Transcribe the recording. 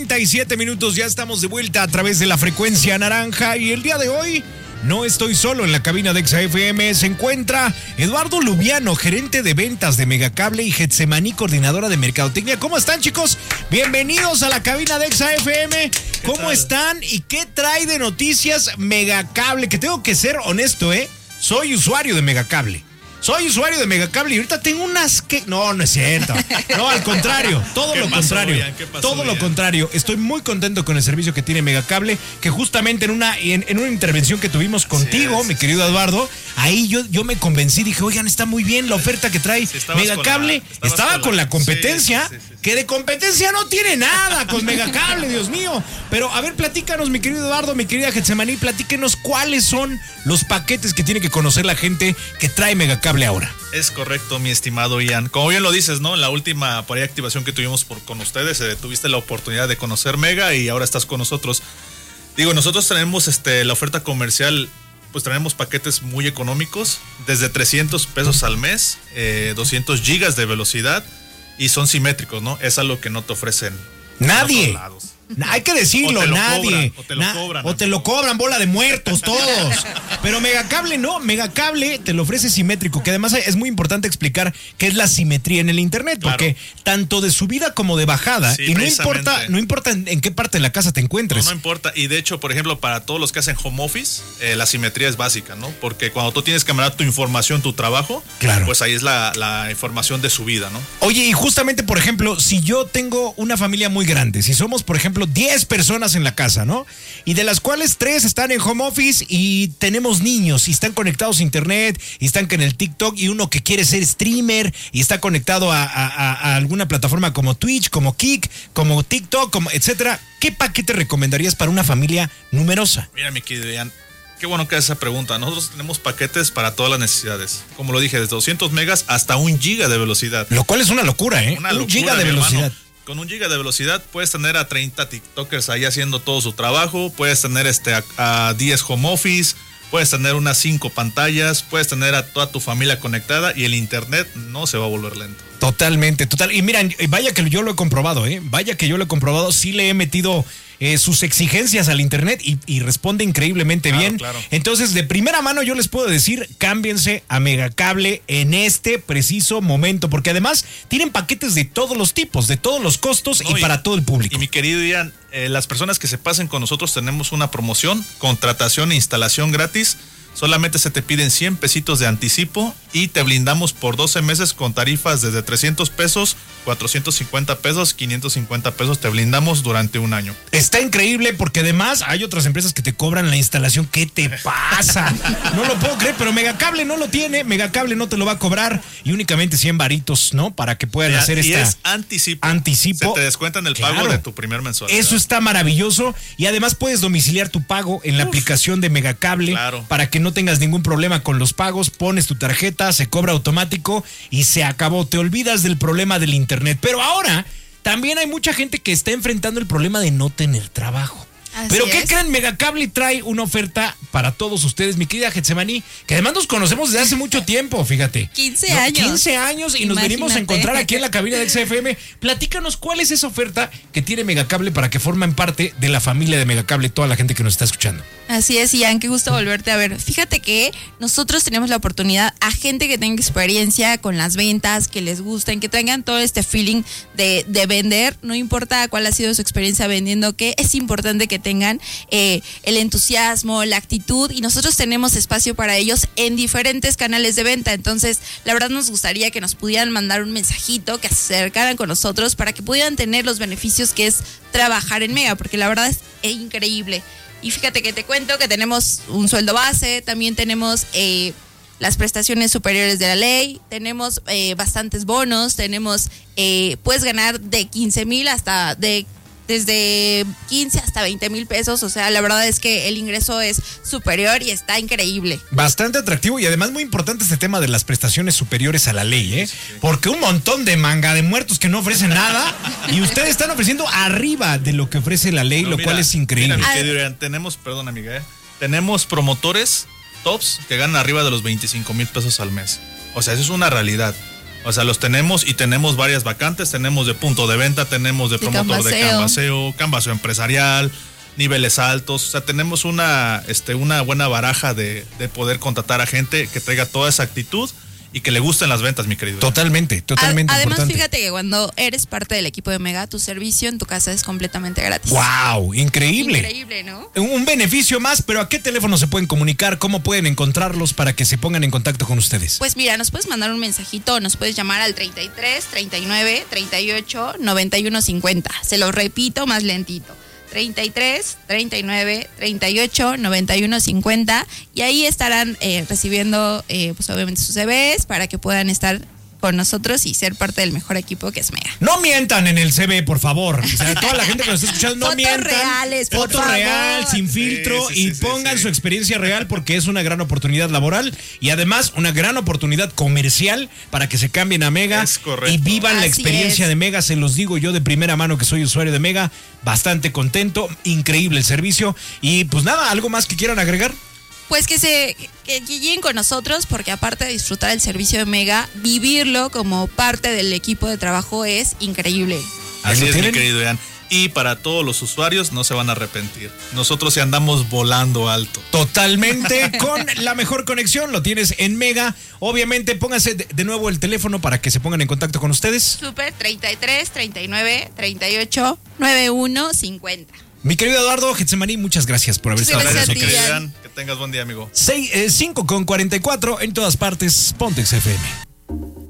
37 minutos, ya estamos de vuelta a través de la frecuencia naranja y el día de hoy no estoy solo en la cabina de Exa FM, se encuentra Eduardo Lubiano, gerente de ventas de Megacable y Getsemaní, coordinadora de mercadotecnia. ¿Cómo están, chicos? Bienvenidos a la cabina de Exa FM. ¿Cómo están y qué trae de noticias Megacable? Que tengo que ser honesto, soy usuario de Megacable. Soy usuario de Megacable y ahorita tengo unas que... No es cierto. No, al contrario. Todo lo contrario. Todo lo contrario. Estoy muy contento con el servicio que tiene Megacable, que justamente en una intervención que tuvimos contigo, mi querido Eduardo, ahí yo me convencí, dije, oigan, está muy bien la oferta que trae Megacable. Estaba con la competencia, que de competencia no tiene nada con Megacable, Dios mío. Pero, a ver, platícanos, mi querido Eduardo, mi querida Getsemaní, platíquenos cuáles son los paquetes que tiene que conocer la gente que trae Megacable ahora. Es correcto, mi estimado Ian. Como bien lo dices, ¿no? En la última por ahí activación que tuvimos con ustedes, tuviste la oportunidad de conocer Mega y ahora estás con nosotros. Digo, nosotros tenemos la oferta comercial, pues tenemos paquetes muy económicos, desde 300 pesos al mes, 200 gigas de velocidad y son simétricos, ¿no? Es algo que no te ofrecen nadie. En otros lados. Hay que decirlo, nadie. O te lo cobran, bola de muertos, todos. Pero Megacable no, Megacable te lo ofrece simétrico, que además es muy importante explicar qué es la simetría en el internet, claro. Porque tanto de subida como de bajada, sí, y no importa en qué parte de la casa te encuentres. No importa, y de hecho, por ejemplo, para todos los que hacen home office, la simetría es básica, ¿no? Porque cuando tú tienes que mandar tu información, tu trabajo, claro, pues ahí es la información de subida, ¿no? Oye, y justamente, por ejemplo, si yo tengo una familia muy grande, si somos, por ejemplo, 10 personas en la casa, ¿no? Y de las cuales 3 están en home office y tenemos niños y están conectados a internet y están en el TikTok y uno que quiere ser streamer y está conectado a alguna plataforma como Twitch, como Kik, como TikTok, como etcétera. ¿Qué paquete recomendarías para una familia numerosa? Mira, mi querido Ian, qué bueno que haces esa pregunta. Nosotros tenemos paquetes para todas las necesidades. Como lo dije, desde 200 megas hasta 1 giga de velocidad. Lo cual es una locura, ¿eh? 1 giga de velocidad. Hermano. Con 1 giga de velocidad puedes tener a 30 TikTokers ahí haciendo todo su trabajo, puedes tener a 10 home office, puedes tener unas 5 pantallas, puedes tener a toda tu familia conectada y el internet no se va a volver lento. Totalmente. Y miren, vaya que yo lo he comprobado, sí le he metido sus exigencias al internet y responde increíblemente bien. Claro. Entonces, de primera mano yo les puedo decir, cámbiense a Megacable en este preciso momento, porque además tienen paquetes de todos los tipos, de todos los costos y para todo el público. Y mi querido Ian, las personas que se pasen con nosotros tenemos una promoción, contratación e instalación gratis. Solamente se te piden 100 pesitos de anticipo y te blindamos por 12 meses con tarifas desde 300 pesos, 450 pesos, 550 pesos. Te blindamos durante un año. Está increíble porque además hay otras empresas que te cobran la instalación. ¿Qué te pasa? No lo puedo creer, pero Megacable no lo tiene. Megacable no te lo va a cobrar y únicamente 100 varitos, ¿no? Para que puedan hacer y es anticipo. Se te descuentan el pago de tu primer mensualidad. Eso está maravilloso y además puedes domiciliar tu pago en la aplicación de Megacable, claro, para que no tengas ningún problema con los pagos. Pones tu tarjeta, se cobra automático y se acabó. Te olvidas del problema del internet. Pero ahora también hay mucha gente que está enfrentando el problema de no tener trabajo. Pero ¿qué creen? Megacable trae una oferta para todos ustedes, mi querida Getsemaní, que además nos conocemos desde hace mucho tiempo, fíjate. 15 años. 15 años y nos venimos a encontrar aquí en la cabina de XFM. Platícanos cuál es esa oferta que tiene Megacable para que formen parte de la familia de Megacable, toda la gente que nos está escuchando. Así es, Ian, qué gusto volverte a ver. Fíjate que nosotros tenemos la oportunidad a gente que tenga experiencia con las ventas, que les gusten, que tengan todo este feeling de vender, no importa cuál ha sido su experiencia vendiendo, que es importante que tengan el entusiasmo, la actitud, y nosotros tenemos espacio para ellos en diferentes canales de venta. Entonces, la verdad nos gustaría que nos pudieran mandar un mensajito, que se acercaran con nosotros para que pudieran tener los beneficios que es trabajar en Mega, porque la verdad es increíble. Y fíjate que te cuento que tenemos un sueldo base, también tenemos las prestaciones superiores de la ley, tenemos bastantes bonos, tenemos, puedes ganar de 15,000 hasta desde 15 hasta 20,000 pesos, o sea, la verdad es que el ingreso es superior y está increíble. Bastante atractivo y además muy importante este tema de las prestaciones superiores a la ley, porque un montón de manga de muertos que no ofrecen nada y ustedes están ofreciendo arriba de lo que ofrece la ley, cual es increíble. Mira, tenemos, perdón amiga, tenemos promotores tops que ganan arriba de los 25,000 pesos al mes, o sea, eso es una realidad. O sea, los tenemos y tenemos varias vacantes. Tenemos de punto de venta, tenemos de promotor de canvaseo empresarial, niveles altos. O sea, tenemos una buena baraja de poder contratar a gente que traiga toda esa actitud y que le gusten las ventas, mi querido. Totalmente Además, importante. fíjate que cuando eres parte del equipo de Mega, tu servicio en tu casa es completamente gratis. ¡Wow! Increíble. Increíble, ¿no? Un beneficio más, pero ¿a qué teléfono se pueden comunicar? ¿Cómo pueden encontrarlos para que se pongan en contacto con ustedes? Pues mira, nos puedes mandar un mensajito, nos puedes llamar al 33 39 38 91 50. Se lo repito más lentito. 33 39 38 91 50 y ahí estarán recibiendo pues obviamente sus CVs para que puedan estar con nosotros y ser parte del mejor equipo que es Mega. No mientan en el CV, por favor. O sea, toda la gente que nos está escuchando, no Fotos mientan. reales, por Foto favor. real, sin filtro, y pongan su experiencia real porque es una gran oportunidad laboral y además una gran oportunidad comercial para que se cambien a Mega Es correcto. y vivan la Así experiencia es. de Mega. Se los digo yo de primera mano que soy usuario de Mega, bastante contento, increíble el servicio y pues nada, ¿algo más que quieran agregar? Pues que lleguen con nosotros porque aparte de disfrutar el servicio de Mega, vivirlo como parte del equipo de trabajo es increíble. Ahí Así lo es, mi tienen. querido Ian. Y para todos los usuarios no se van a arrepentir. Nosotros sí andamos volando alto. Totalmente con la mejor conexión, lo tienes en Mega. Obviamente, pónganse de nuevo el teléfono para que se pongan en contacto con ustedes. Super 33 39 38 91 50. Mi querido Eduardo Getsemaní, muchas gracias por haber estado con Gracias a ti, nosotros. Querido Ian. Ian, que tengas buen día, amigo. 5:44 en todas partes, Pontex FM.